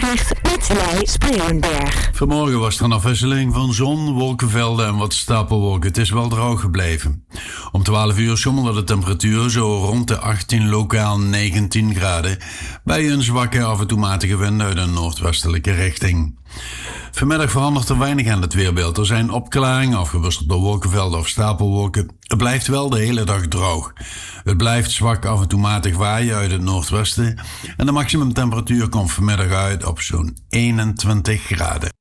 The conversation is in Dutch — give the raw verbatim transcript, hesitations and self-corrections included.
Utrecht met Lei Spreeuwenberg. Vanmorgen was er een afwisseling van zon, wolkenvelden en wat stapelwolken. Het is wel droog gebleven. Om twaalf uur schommelde de temperatuur zo rond de achttien, lokaal negentien graden. Bij een zwakke, af en toe matige wind uit een noordwestelijke richting. Vanmiddag verandert er weinig aan het weerbeeld. Er zijn opklaringen, afgewisseld door wolkenvelden of stapelwolken. Het blijft wel de hele dag droog. Het blijft zwak, af en toe matig waaien uit het noordwesten. En de maximumtemperatuur komt vanmiddag uit op zo'n eenentwintig graden.